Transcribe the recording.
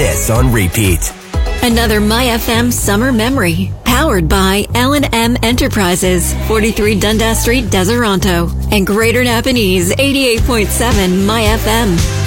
this on repeat. Another MyFM summer memory. Powered by L&M Enterprises, 43 Dundas Street, Deseronto, and Greater Napanese, 88.7 MyFM.